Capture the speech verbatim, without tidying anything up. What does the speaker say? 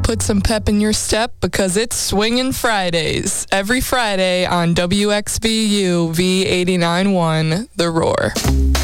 put some pep in your step because it's Swingin' Fridays. Every Friday on W X V U V eighty-nine point one, The Roar.